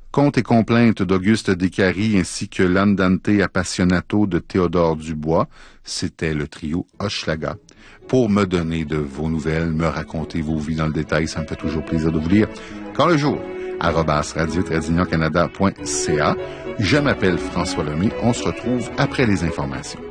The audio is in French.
Contes et complaintes d'Auguste Descaries ainsi que l'Andante Appassionato de Théodore Dubois. C'était le trio Hochelaga. Pour me donner de vos nouvelles, me raconter vos vies dans le détail, ça me fait toujours plaisir de vous lire. Quand le jour, @radio-canada.ca. Je m'appelle François Lemay. On se retrouve après les informations.